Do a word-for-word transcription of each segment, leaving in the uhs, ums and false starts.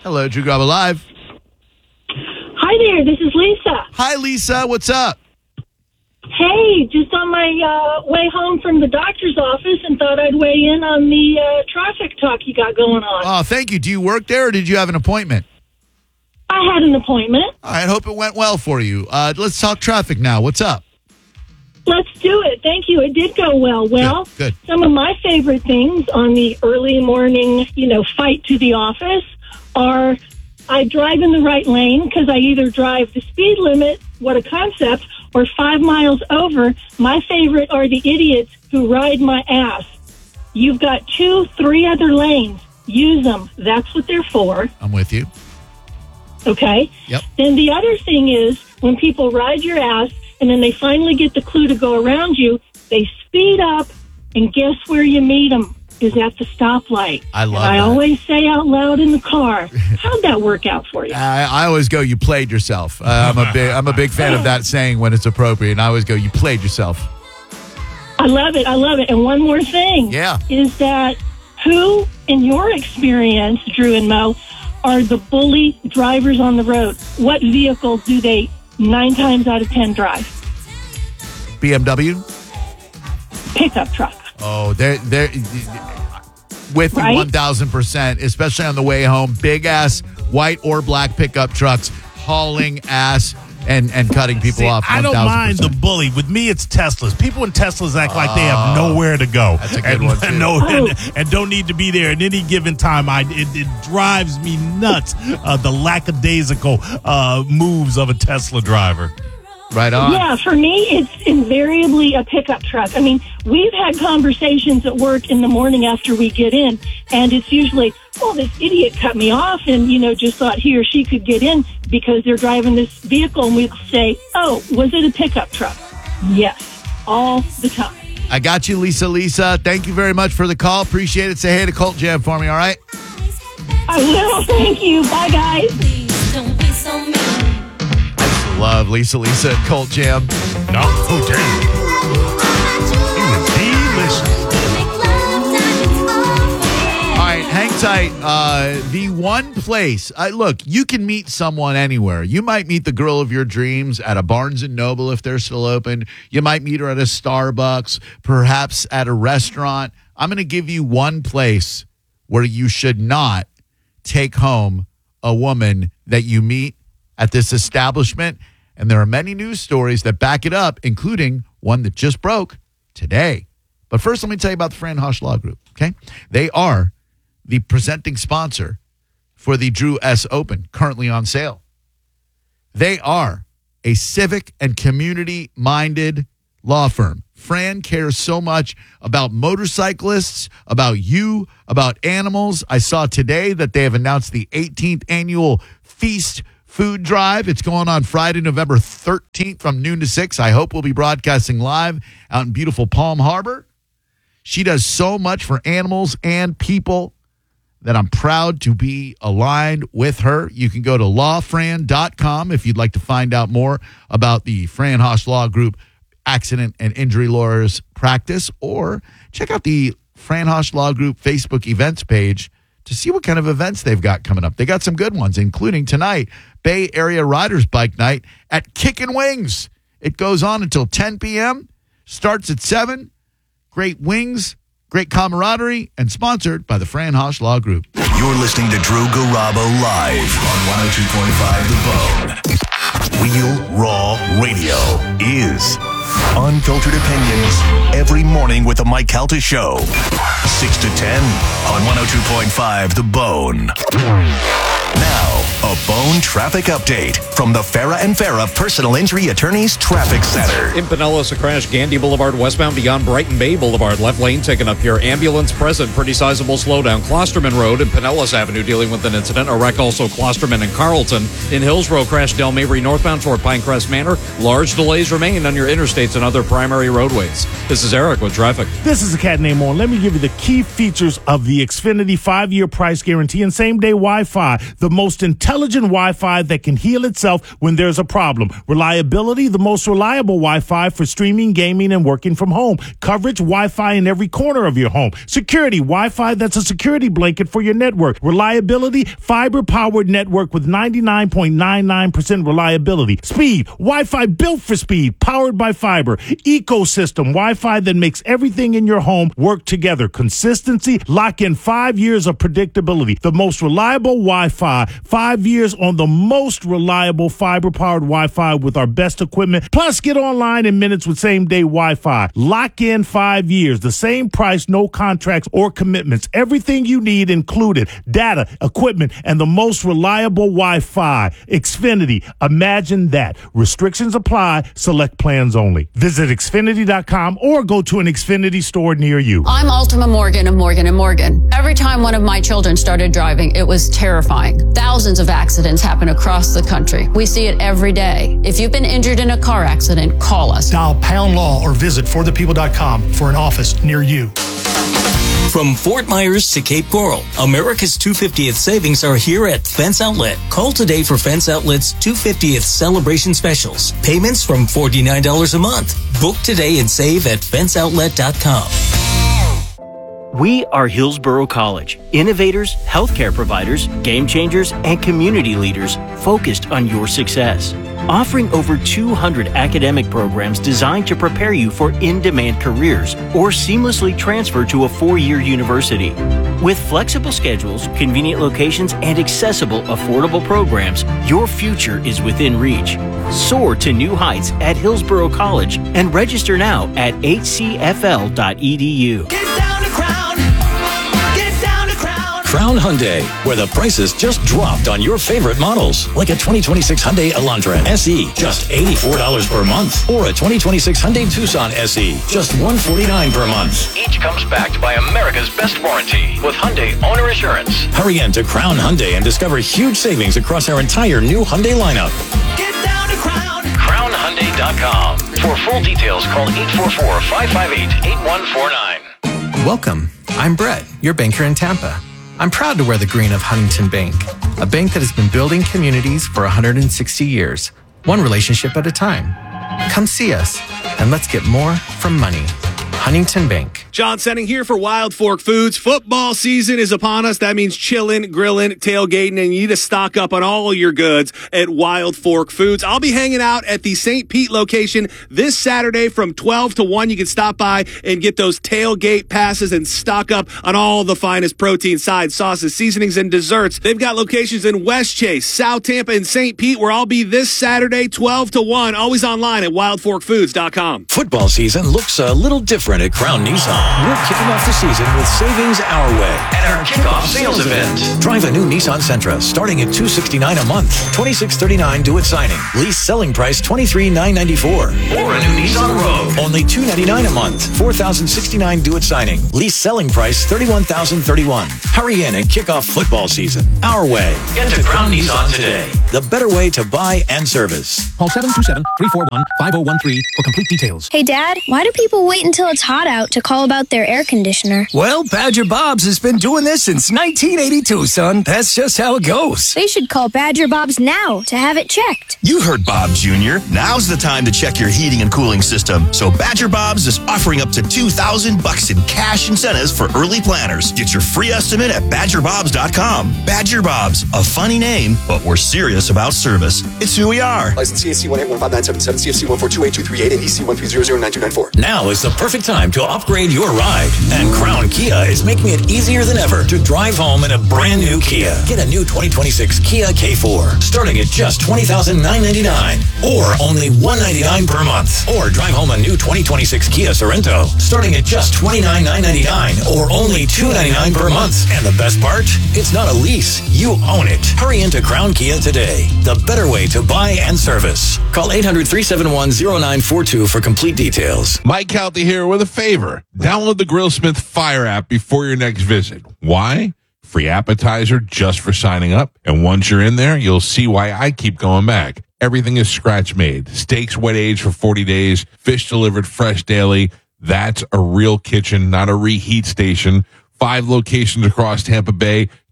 Hello, Drew Garabo Live. Hi there, this is Lisa. Hi, Lisa. What's up? Hey, just on my uh, way home from the doctor's office and thought I'd weigh in on the uh, traffic talk you got going on. Oh, thank you. Do you work there or did you have an appointment? I had an appointment. All right, hope it went well for you. Uh, let's talk traffic now. What's up? Let's do it. Thank you. It did go well. Well, good, good. Some of my favorite things on the early morning, you know, fight to the office are I drive in the right lane because I either drive the speed limit, what a concept, or five miles over. My favorite are the idiots who ride my ass. You've got two, three other lanes. Use them. That's what they're for. I'm with you. Okay? Yep. Then the other thing is when people ride your ass and then they finally get the clue to go around you, they speed up, and guess where you meet them? Is at the stoplight. I love and I that. always say out loud in the car, how'd that work out for you? I, I always go, you played yourself. Uh, I'm a big I'm a big fan of that saying when it's appropriate. And I always go, you played yourself. I love it. I love it. And one more thing Yeah. is that who, in your experience, Drew and Mo, are the bully drivers on the road? What vehicle do they nine times out of ten drive? B M W? Pickup truck. Oh, they're, they're with Right? you one thousand percent, especially on the way home. Big ass white or black pickup trucks hauling ass and, and cutting people See, off. I don't mind the bully. With me, it's Teslas. People in Teslas act like they have nowhere to go. That's a good and, one, too. And, no, Oh. and, and don't need to be there at any given time. I It, it drives me nuts, uh, the lackadaisical uh, moves of a Tesla driver. Right on. Yeah, for me, it's invariably a pickup truck. I mean, we've had conversations at work in the morning after we get in, and it's usually, well, this idiot cut me off and, you know, just thought he or she could get in because they're driving this vehicle, and we'll say, oh, was it a pickup truck? Yes, all the time. I got you, Lisa. Lisa, thank you very much for the call. Appreciate it. Say hey to Colt Jam for me, all right? I will. Thank you. Bye, guys. Please don't be so mean. Love Lisa, Lisa, and Colt Jam. No, oh, damn. He was delicious. All right, hang tight. Uh, the one place, uh, look, you can meet someone anywhere. You might meet the girl of your dreams at a Barnes and Noble if they're still open. You might meet her at a Starbucks, perhaps at a restaurant. I'm going to give you one place where you should not take home a woman that you meet at this establishment. And there are many news stories that back it up, including one that just broke today. But first, let me tell you about the Fran Hosh Law Group, okay? They are the presenting sponsor for the Drew S. Open, currently on sale. They are a civic and community-minded law firm. Fran cares so much about motorcyclists, about you, about animals. I saw today that they have announced the eighteenth annual Feast Food Drive. It's going on Friday, November thirteenth from noon to six. I hope we'll be broadcasting live out in beautiful Palm Harbor. She does so much for animals and people that I'm proud to be aligned with her. You can go to law fran dot com if you'd like to find out more about the Fran Hosh Law Group accident and injury lawyers practice, or check out the Fran Hosh Law Group Facebook events page to see what kind of events they've got coming up. They got some good ones, including tonight, Bay Area Riders Bike Night at Kickin' Wings. It goes on until ten p.m., starts at seven. Great wings, great camaraderie, and sponsored by the Fran Hosh Law Group. You're listening to Drew Garabo live on one oh two point five The Bone. Real Raw Radio is unfiltered opinions every morning with the Mike Calta Show. six to ten on one oh two point five The Bone. Now, a Bone traffic update from the Farah and Farah Personal Injury Attorneys Traffic Center. In Pinellas, a crash, Gandy Boulevard westbound beyond Brighton Bay Boulevard. Left lane taken up here. Ambulance present. Pretty sizable slowdown. Klosterman Road and Pinellas Avenue dealing with an incident. A wreck also Klosterman and Carlton. In Hills Road, crash Del Mabry northbound toward Pinecrest Manor. Large delays remain on your interstates and other primary roadways. This is Eric with traffic. This is a cat named On. Let me give you the key features of the Xfinity five-year price guarantee and same-day Wi-Fi. The most intelligent intelligent Wi-Fi that can heal itself when there's a problem. Reliability, the most reliable Wi-Fi for streaming, gaming, and working from home. Coverage, Wi-Fi in every corner of your home. Security, Wi-Fi that's a security blanket for your network. Reliability, fiber-powered network with ninety-nine point nine nine percent reliability. Speed, Wi-Fi built for speed, powered by fiber. Ecosystem, Wi-Fi that makes everything in your home work together. Consistency, lock in five years of predictability. The most reliable Wi-Fi, five years on the most reliable fiber-powered Wi-Fi with our best equipment. Plus, get online in minutes with same-day Wi-Fi. Lock in five years. The same price, no contracts or commitments. Everything you need included. Data, equipment, and the most reliable Wi-Fi. Xfinity. Imagine that. Restrictions apply. Select plans only. Visit Xfinity dot com or go to an Xfinity store near you. I'm Ultima Morgan of Morgan and Morgan. Every time one of my children started driving, it was terrifying. Thousands of accidents happen across the country. We see it every day. If you've been injured in a car accident, call us. Dial Pound Law or visit for the people dot com for an office near you. From Fort Myers to Cape Coral, America's two hundred fiftieth savings are here at Fence Outlet. Call today for Fence Outlet's two hundred fiftieth celebration specials. Payments from forty-nine dollars a month. Book today and save at fence outlet dot com. We are Hillsborough College, innovators, healthcare providers, game changers, and community leaders focused on your success. Offering over two hundred academic programs designed to prepare you for in-demand careers or seamlessly transfer to a four-year university. With flexible schedules, convenient locations, and accessible, affordable programs, your future is within reach. Soar to new heights at Hillsborough College and register now at h c f l dot e d u. Crown Hyundai, where the prices just dropped on your favorite models. Like a twenty twenty-six Hyundai Elantra S E, just eighty-four dollars per month. Or a twenty twenty-six Hyundai Tucson S E, just one hundred forty-nine dollars per month. Each comes backed by America's best warranty with Hyundai Owner Assurance. Hurry in to Crown Hyundai and discover huge savings across our entire new Hyundai lineup. Get down to Crown. crown hyundai dot com. For full details, call eight four four, five five eight, eight one four nine. Welcome. I'm Brett, your banker in Tampa. I'm proud to wear the green of Huntington Bank, a bank that has been building communities for one hundred sixty years, one relationship at a time. Come see us, and let's get more from money. Huntington Bank. John Senning here for Wild Fork Foods. Football season is upon us. That means chilling, grilling, tailgating, and you need to stock up on all your goods at Wild Fork Foods. I'll be hanging out at the Saint Pete location this Saturday from twelve to one. You can stop by and get those tailgate passes and stock up on all the finest protein, sides, sauces, seasonings, and desserts. They've got locations in West Chase, South Tampa, and Saint Pete, where I'll be this Saturday, twelve to one. Always online at wild fork foods dot com. Football season looks a little different at Crown Nissan. We're kicking off the season with savings our way at our kickoff sales event. Drive a new Nissan Sentra starting at two hundred sixty-nine dollars a month, twenty-six thirty-nine due at signing. Lease selling price twenty-three thousand nine hundred ninety-four dollars. Or a new Nissan Rogue. Only two hundred ninety-nine dollars a month, four thousand sixty-nine dollars due at signing. Lease selling price thirty-one thousand thirty-one dollars. Hurry in and kick off football season our way. Get to Crown Nissan today. The better way to buy and service. Call seven two seven, three four one, five zero one three for complete details. Hey, Dad, why do people wait until it's hot out to call about their air conditioner? Well, Badger Bob's has been doing this since nineteen eighty-two, son. That's just how it goes. They should call Badger Bob's now to have it checked. You heard Bob Junior Now's the time to check your heating and cooling system. So Badger Bob's is offering up to two thousand bucks in cash incentives for early planners. Get your free estimate at badger bobs dot com. Badger Bob's, a funny name, but we're serious about service. It's who we are. License C A C one eight one five nine seven seven, C F C one four two eight two three eight, and E C one three zero zero nine two nine four. Now is the perfect time to upgrade your ride. And Crown Kia is making it easier than ever to drive home in a brand new Kia. Get a new twenty twenty-six Kia K four, starting at just twenty thousand nine hundred ninety-nine dollars, or only one hundred ninety-nine dollars per month. Or drive home a new twenty twenty-six Kia Sorento, starting at just twenty-nine thousand nine hundred ninety-nine dollars, or only two hundred ninety-nine dollars per month. And the best part? It's not a lease. You own it. Hurry into Crown Kia today. The better way to buy and service. Call eight hundred, three seven one, zero nine four two for complete details. Mike Calty here with a favor. Download the Grillsmith Fire app before your next visit. Why? Free appetizer just for signing up. And once you're in there, you'll see why I keep going back. Everything is scratch made. Steaks wet aged for forty days. Fish delivered fresh daily. That's a real kitchen, not a reheat station. Five locations across Tampa Bay.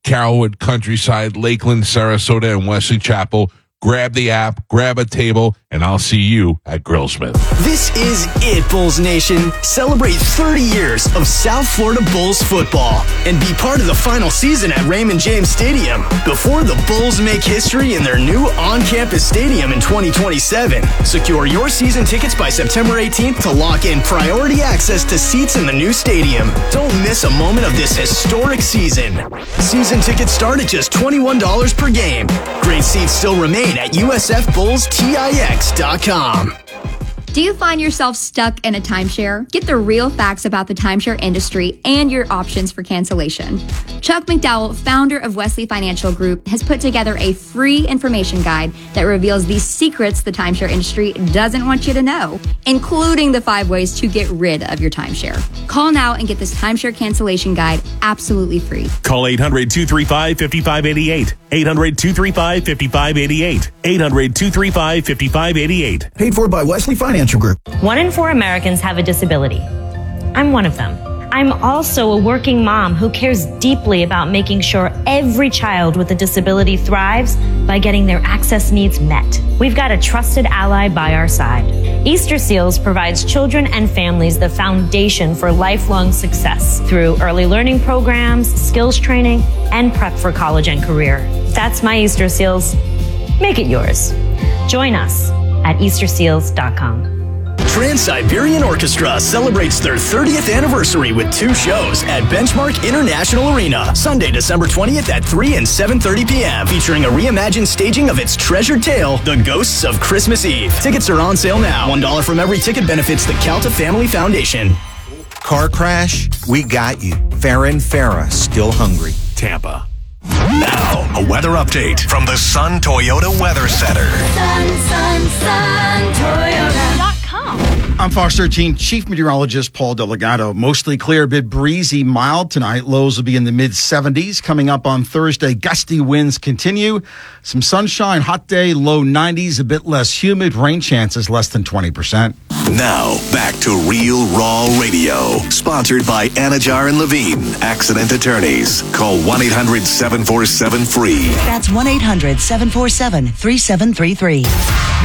Carrollwood, Countryside, Lakeland, Sarasota, and Wesley Chapel. Grab the app, grab a table, and I'll see you at Grillsmith. This is it, Bulls Nation. Celebrate thirty years of South Florida Bulls football and be part of the final season at Raymond James Stadium before the Bulls make history in their new on-campus stadium in twenty twenty-seven. Secure your season tickets by September eighteenth to lock in priority access to seats in the new stadium. Don't miss a moment of this historic season. Season tickets start at just twenty-one dollars per game. Great seats still remain at U S F Bulls Tix dot com. Do you find yourself stuck in a timeshare? Get the real facts about the timeshare industry and your options for cancellation. Chuck McDowell, founder of Wesley Financial Group, has put together a free information guide that reveals the secrets the timeshare industry doesn't want you to know, including the five ways to get rid of your timeshare. Call now and get this timeshare cancellation guide absolutely free. Call eight hundred, two three five, five five eight eight. eight hundred, two three five, five five eight eight. eight hundred, two three five, five five eight eight. Paid for by Wesley Financial Group. One in four Americans have a disability. I'm one of them. I'm also a working mom who cares deeply about making sure every child with a disability thrives by getting their access needs met. We've got a trusted ally by our side. Easter Seals provides children and families the foundation for lifelong success through early learning programs, skills training, and prep for college and career. That's my Easter Seals. Make it yours. Join us at Easter Seals dot com. Trans-Siberian Orchestra celebrates their thirtieth anniversary with two shows at Benchmark International Arena, Sunday, December twentieth at three and seven thirty p.m., featuring a reimagined staging of its treasured tale, The Ghosts of Christmas Eve. Tickets are on sale now. one dollar from every ticket benefits the Calta Family Foundation. Car crash? We got you. Farron Farah, still hungry. Tampa. Now, a weather update from the Sun Toyota Weather Center. Sun, sun, sun, Toyota dot com. I'm Fox thirteen Chief Meteorologist Paul Delgado. Mostly clear, a bit breezy, mild tonight. Lows will be in the mid seventies. Coming up on Thursday, gusty winds continue. Some sunshine, hot day, low nineties, a bit less humid. Rain chances less than twenty percent. Now, back to Real Raw Radio. Sponsored by Anajar and Levine, Accident Attorneys. Call one eight hundred, seven four seven, F R E E. That's one eight hundred, seven four seven, three seven three three.